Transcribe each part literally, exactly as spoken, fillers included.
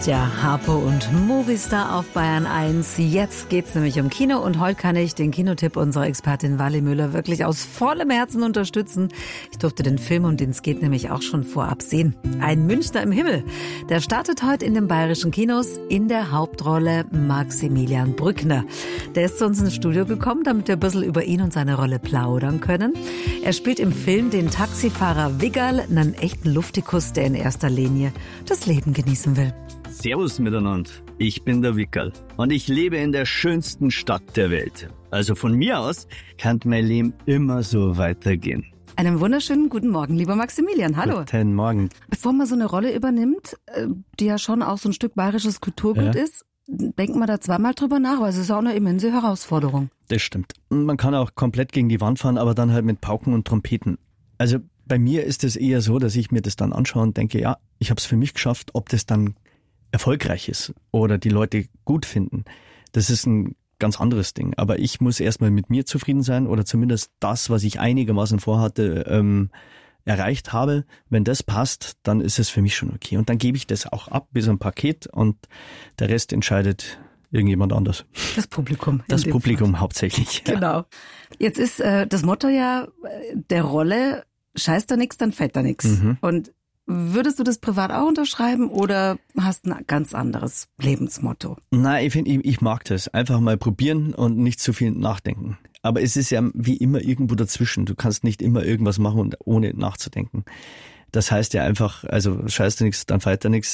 Tja, Harpo und Movistar auf Bayern eins. Jetzt geht's nämlich um Kino und heute kann ich den Kinotipp unserer Expertin Wally Müller wirklich aus vollem Herzen unterstützen. Ich durfte den Film, um den es geht, nämlich auch schon vorab sehen. Ein Münchner im Himmel. Der startet heute in den bayerischen Kinos, in der Hauptrolle Maximilian Brückner. Der ist zu uns ins Studio gekommen, damit wir ein bisschen über ihn und seine Rolle plaudern können. Er spielt im Film den Taxifahrer Wiggerl, einen echten Luftikus, der in erster Linie das Leben genießen will. Servus miteinander, ich bin der Wickerl und ich lebe in der schönsten Stadt der Welt. Also von mir aus kann mein Leben immer so weitergehen. Einen wunderschönen guten Morgen, lieber Maximilian. Hallo. Guten Morgen. Bevor man so eine Rolle übernimmt, die ja schon auch so ein Stück bayerisches Kulturgut ja. ist, denkt man da zweimal drüber nach, weil es ist auch eine immense Herausforderung. Das stimmt. Man kann auch komplett gegen die Wand fahren, aber dann halt mit Pauken und Trompeten. Also bei mir ist es eher so, dass ich mir das dann anschaue und denke, ja, ich habe es für mich geschafft, ob das dann erfolgreich ist oder die Leute gut finden, das ist ein ganz anderes Ding. Aber ich muss erstmal mit mir zufrieden sein oder zumindest das, was ich einigermaßen vorhatte, ähm, erreicht habe. Wenn das passt, dann ist es für mich schon okay. Und dann gebe ich das auch ab, wie so ein Paket und der Rest entscheidet irgendjemand anders. Das Publikum. Das Publikum Fall. Hauptsächlich. Ja. Genau. Jetzt ist äh, das Motto ja der Rolle, scheißt da nix, dann fällt da nix. Mhm. Und würdest du das privat auch unterschreiben oder hast ein ganz anderes Lebensmotto? Nein, ich finde, ich, ich mag das. Einfach mal probieren und nicht zu viel nachdenken. Aber es ist ja wie immer irgendwo dazwischen. Du kannst nicht immer irgendwas machen, ohne nachzudenken. Das heißt ja einfach, also scheißt du nichts, dann fällt da nichts.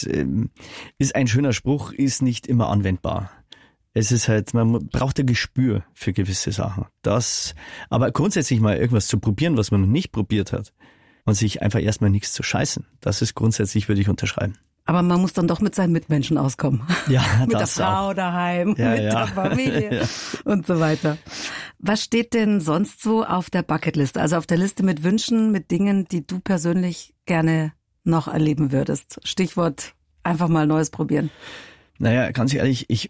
Ist ein schöner Spruch, ist nicht immer anwendbar. Es ist halt, man braucht ein Gespür für gewisse Sachen. Das, aber grundsätzlich mal irgendwas zu probieren, was man noch nicht probiert hat. Und sich einfach erstmal nichts zu scheißen. Das ist grundsätzlich, würde ich unterschreiben. Aber man muss dann doch mit seinen Mitmenschen auskommen. Ja, mit das der Frau auch. daheim, ja, mit ja. der Familie ja. und so weiter. Was steht denn sonst so auf der Bucketliste? Also auf der Liste mit Wünschen, mit Dingen, die du persönlich gerne noch erleben würdest? Stichwort einfach mal Neues probieren. Naja, ganz ehrlich, ich...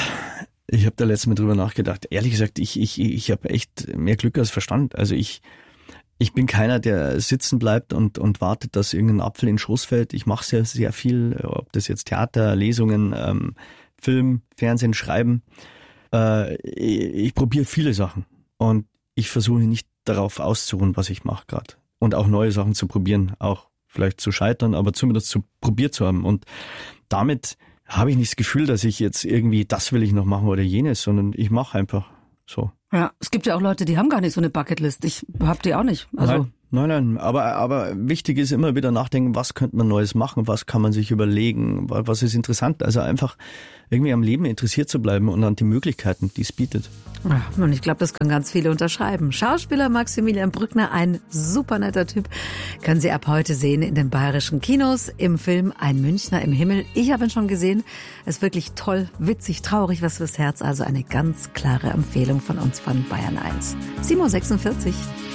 Ich habe da letztes Mal drüber nachgedacht. Ehrlich gesagt, ich ich ich habe echt mehr Glück als Verstand. Also ich Ich bin keiner, der sitzen bleibt und, und wartet, dass irgendein Apfel in den Schoß fällt. Ich mache sehr, sehr viel, ob das jetzt Theater, Lesungen, ähm, Film, Fernsehen, Schreiben. Äh, ich ich probiere viele Sachen und ich versuche nicht darauf auszuruhen, was ich mache gerade. Und auch neue Sachen zu probieren, auch vielleicht zu scheitern, aber zumindest zu probiert zu haben. Und damit habe ich nicht das Gefühl, dass ich jetzt irgendwie, das will ich noch machen oder jenes, sondern ich mache einfach so. Ja, es gibt ja auch Leute, die haben gar nicht so eine Bucketlist. Ich hab die auch nicht. Also nein, nein, nein. Aber, aber wichtig ist immer wieder nachdenken, was könnte man Neues machen, was kann man sich überlegen, was ist interessant. Also einfach irgendwie am Leben interessiert zu bleiben und an die Möglichkeiten, die es bietet. Ja, und ich glaube, das können ganz viele unterschreiben. Schauspieler Maximilian Brückner, ein super netter Typ, können Sie ab heute sehen in den bayerischen Kinos im Film Ein Münchner im Himmel. Ich habe ihn schon gesehen. Es ist wirklich toll, witzig, traurig, was fürs Herz. Also eine ganz klare Empfehlung von uns von Bayern eins. sieben Uhr sechsundvierzig.